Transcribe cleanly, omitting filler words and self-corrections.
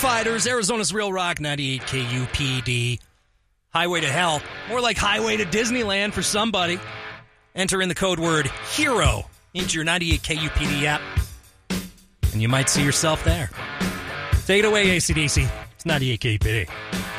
Fighters, Arizona's Real Rock, 98 KUPD. Highway to Hell. More like Highway to Disneyland for somebody. Enter in the code word HERO into your 98 KUPD app, and you might see yourself there. Take it away, AC/DC. It's 98 KUPD.